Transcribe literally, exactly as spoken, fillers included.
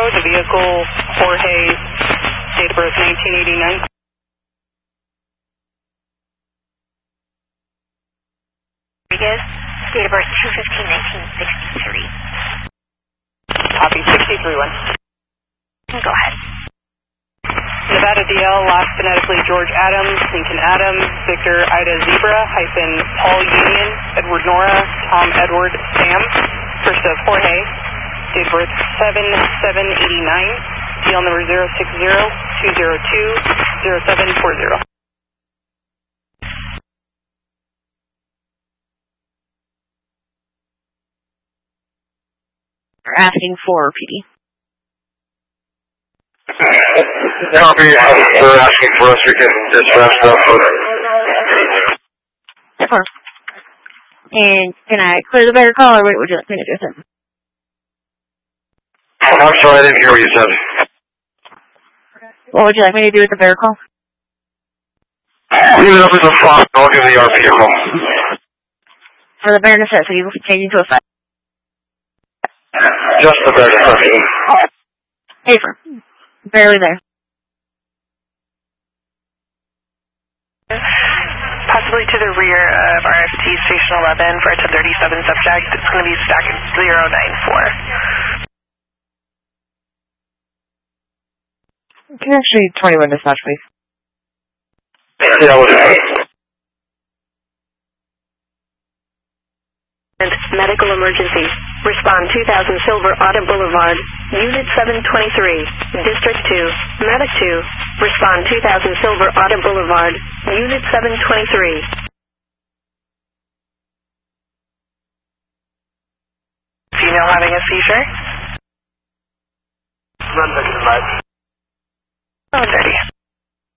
The vehicle, Jorge, date of birth nineteen eighty-nine. Rodriguez, date of birth two fifteen nineteen sixty-three. Copy, sixty-three one. Go ahead. Nevada D L, last phonetically George Adams, Lincoln Adams, Victor Ida Zebra, hyphen Paul Union, Edward Nora, Tom Edward Sam, first of Jorge, date of birth seven seven eighty-nine, D L number zero six zero two zero two zero seven four zero. We're asking for P D. Copy, they're asking for us, we can dispatch stuff. Of course. And can I clear the better call, or what would you like me to do with it? I'm sorry, I didn't hear what you said. What would you like me to do with the better call? Leave it up to the front, I'll give the R P a call. For the bare necessity, we'll change into a five. Just the bare necessity. Hey, for barely there. Possibly to the rear of R F T Station eleven for a ten thirty-seven subject. It's going to be stack zero nine four. Can you actually twenty-one dispatch, please? Yeah, we'll do that. Medical emergency. Respond two thousand Silver Auto Boulevard, Unit seven twenty-three, District two, Medic two. Respond two thousand Silver Auto Boulevard, Unit seven twenty-three. Female having a seizure? Run the